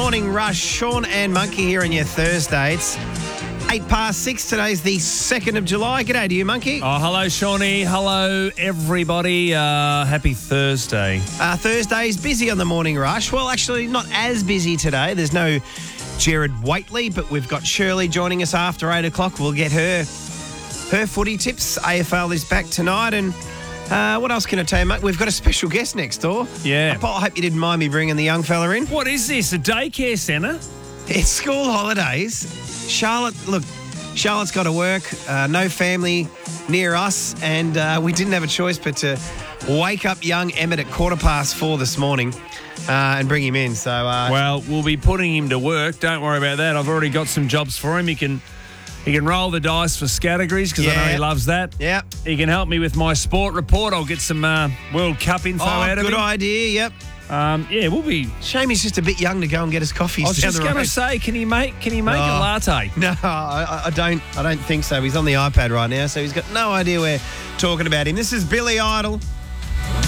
Morning Rush. Sean and Monkey here on your Thursday. It's 6:08. Today's the 2nd of July. G'day to you, Monkey. Oh, hello, Shawnee. Hello, everybody. Happy Thursday. Thursday's busy on the Morning Rush. Well, actually, not as busy today. There's no Jared Waitley, but we've got Shirley joining us after 8 o'clock. We'll get her footy tips. AFL is back tonight. And what else can I tell you, mate? We've got a special guest next door. Yeah. I hope you didn't mind me bringing the young fella in. What is this, a daycare centre? It's school holidays. Charlotte's got to work, no family near us, and we didn't have a choice but to wake up young Emmett at 4:15 this morning and bring him in. So, Well, we'll be putting him to work. Don't worry about that. I've already got some jobs for him. He can roll the dice for categories because I know he loves that. Yeah. He can help me with my sport report. I'll get some World Cup info out of him. Good idea, yep. We'll be... Shame he's just a bit young to go and get his coffees. I was just going to say, can he make a latte? No, I don't think so. He's on the iPad right now, so he's got no idea we're talking about him. This is Billy Idol.